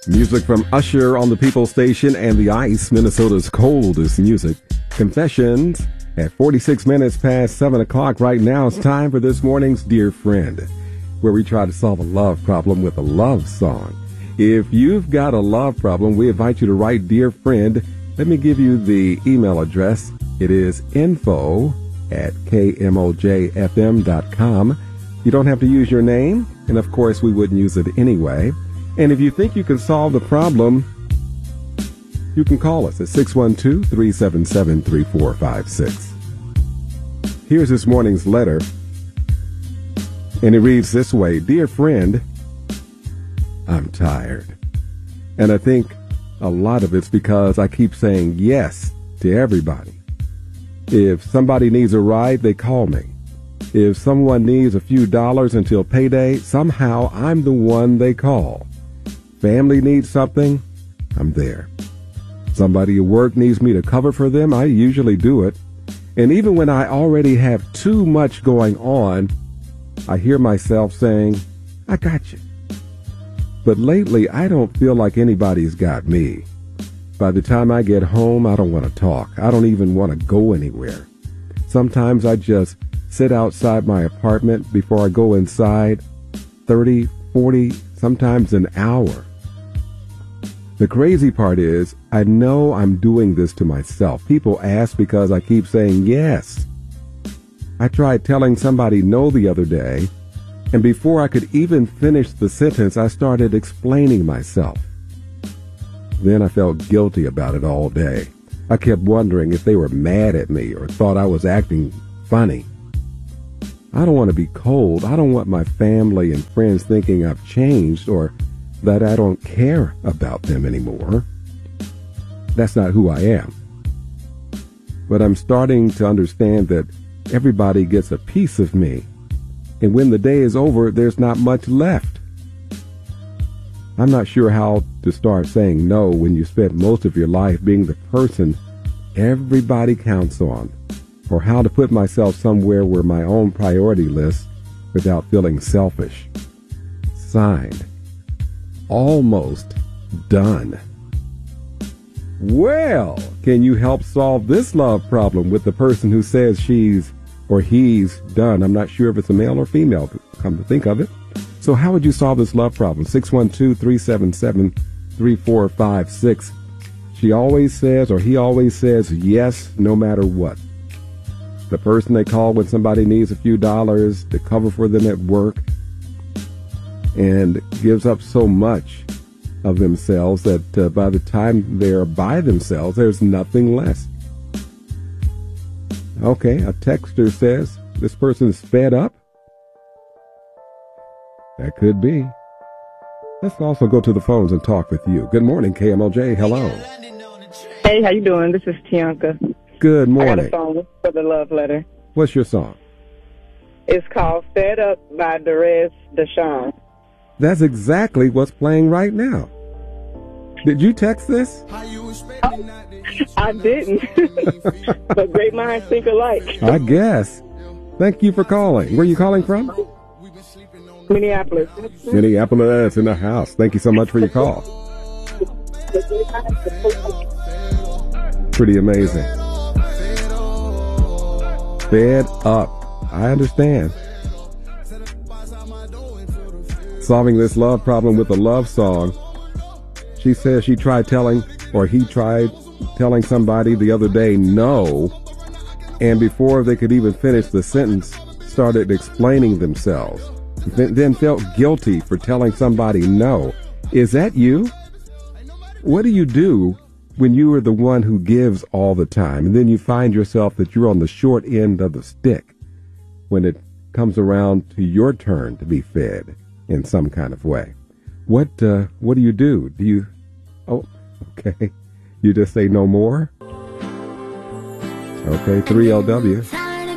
Music from Usher on the People Station and The Ice, Minnesota's coldest music. Confessions at 46 minutes past 7 o'clock. Right now, it's time for this morning's Dear Friend, where we try to solve a love problem with a love song. If you've got a love problem, we invite you to write Dear Friend. Let me give you the email address. It is info@kmojfm.com. You don't have to use your name, and of course, we wouldn't use it anyway. And if you think you can solve the problem, you can call us at 612-377-3456. Here's this morning's letter, and it reads this way. Dear friend, I'm tired. And I think a lot of it's because I keep saying yes to everybody. If somebody needs a ride, they call me. If someone needs a few dollars until payday, somehow I'm the one they call. Family needs something, I'm there. Somebody at work needs me to cover for them, I usually do it. And even when I already have too much going on, I hear myself saying, I got you. But lately, I don't feel like anybody's got me. By the time I get home, I don't want to talk. I don't even want to go anywhere. Sometimes I just sit outside my apartment before I go inside, 30, 40, sometimes an hour. The crazy part is, I know I'm doing this to myself. People ask because I keep saying yes. I tried telling somebody no the other day, and before I could even finish the sentence, I started explaining myself. Then I felt guilty about it all day. I kept wondering if they were mad at me or thought I was acting funny. I don't want to be cold. I don't want my family and friends thinking I've changed or that I don't care about them anymore. That's not who I am. But I'm starting to understand that everybody gets a piece of me. And when the day is over, there's not much left. I'm not sure how to start saying no when you spent most of your life being the person everybody counts on, or how to put myself somewhere where my own priority list without feeling selfish. Signed, Almost Done. Well, can you help solve this love problem with the person who says she's or he's done? I'm not sure if it's a male or female, come to think of it. So how would you solve this love problem? 612-377-3456. She always says or he always says yes no matter what. The person they call when somebody needs a few dollars to cover for them at work, and gives up so much of themselves that by the time they're by themselves, there's nothing less. Okay, a texter says this person's fed up. That could be. Let's also go to the phones and talk with you. Good morning, KMOJ. Hello. Hey, how you doing? This is Tianka. Good morning. I got a song for the love letter. What's your song? It's called Fed Up by Derez Deshawn. That's exactly what's playing right now. Did you text this? I didn't. But great minds think alike. I guess. Thank you for calling. Where are you calling from? Minneapolis. Minneapolis in the house. Thank you so much for your call. Pretty amazing. Fed up. I understand. Solving this love problem with a love song. She says she tried telling, or he tried telling somebody the other day no, and before they could even finish the sentence, started explaining themselves. Then felt guilty for telling somebody no. Is that you? What do you do when you are the one who gives all the time, and then you find yourself that you're on the short end of the stick when it comes around to your turn to be fed in some kind of way? What do you do? Do you, okay, you just say no more? Okay, 3LW.